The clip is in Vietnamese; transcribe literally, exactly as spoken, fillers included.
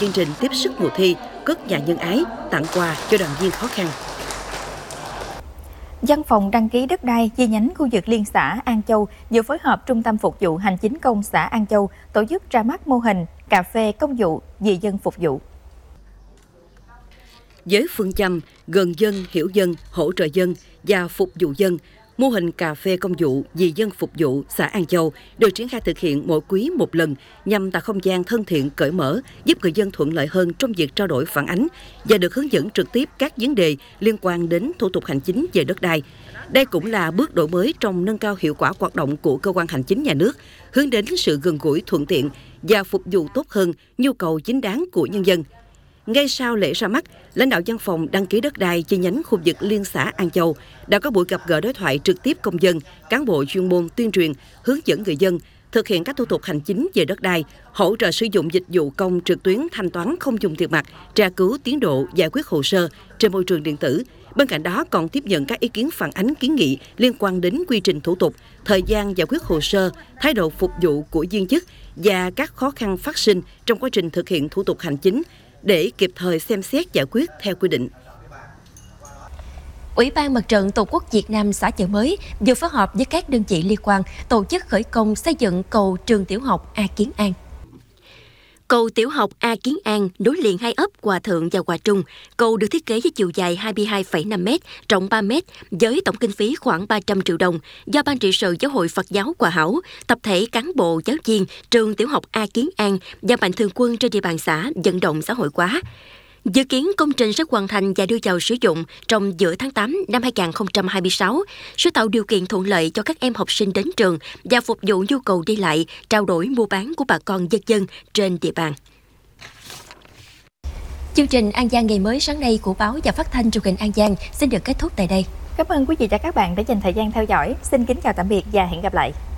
chương trình tiếp sức mùa thi, cất nhà nhân ái, tặng quà cho đoàn viên khó khăn. Văn phòng đăng ký đất đai chi nhánh khu vực liên xã An Châu vừa phối hợp Trung tâm Phục vụ Hành chính công xã An Châu tổ chức ra mắt mô hình cà phê công vụ vì dân phục vụ. Với phương châm gần dân, hiểu dân, hỗ trợ dân và phục vụ dân, mô hình cà phê công vụ vì dân phục vụ xã An Châu được triển khai thực hiện mỗi quý một lần nhằm tạo không gian thân thiện, cởi mở, giúp người dân thuận lợi hơn trong việc trao đổi phản ánh và được hướng dẫn trực tiếp các vấn đề liên quan đến thủ tục hành chính về đất đai. Đây cũng là bước đổi mới trong nâng cao hiệu quả hoạt động của cơ quan hành chính nhà nước, hướng đến sự gần gũi, thuận tiện và phục vụ tốt hơn nhu cầu chính đáng của nhân dân. Ngay sau lễ ra mắt, lãnh đạo văn phòng đăng ký đất đai chi nhánh khu vực liên xã An Châu đã có buổi gặp gỡ đối thoại trực tiếp công dân, cán bộ chuyên môn tuyên truyền, hướng dẫn người dân thực hiện các thủ tục hành chính về đất đai, hỗ trợ sử dụng dịch vụ công trực tuyến thanh toán không dùng tiền mặt, tra cứu tiến độ giải quyết hồ sơ trên môi trường điện tử. Bên cạnh đó còn tiếp nhận các ý kiến phản ánh kiến nghị liên quan đến quy trình thủ tục, thời gian giải quyết hồ sơ, thái độ phục vụ của viên chức và các khó khăn phát sinh trong quá trình thực hiện thủ tục hành chính để kịp thời xem xét giải quyết theo quy định. Ủy ban Mặt trận Tổ quốc Việt Nam xã Chợ Mới vừa phối hợp với các đơn vị liên quan tổ chức khởi công xây dựng cầu trường tiểu học A Kiến An. Cầu tiểu học A Kiến An nối liền hai ấp Hòa Thượng và Hòa Trung. Cầu được thiết kế với chiều dài hai mươi hai phẩy năm mét, rộng ba mét, với tổng kinh phí khoảng ba trăm triệu đồng do Ban trị sự Giáo hội Phật giáo Hòa Hảo, tập thể cán bộ giáo viên trường tiểu học A Kiến An và mạnh thường quân trên địa bàn xã vận động xã hội hóa. Dự kiến công trình sẽ hoàn thành và đưa vào sử dụng trong giữa tháng tám năm hai nghìn không trăm hai mươi sáu, sẽ tạo điều kiện thuận lợi cho các em học sinh đến trường và phục vụ nhu cầu đi lại, trao đổi mua bán của bà con nhân dân trên địa bàn. Chương trình An Giang ngày mới sáng nay của báo và phát thanh truyền hình An Giang xin được kết thúc tại đây. Cảm ơn quý vị và các bạn đã dành thời gian theo dõi. Xin kính chào tạm biệt và hẹn gặp lại.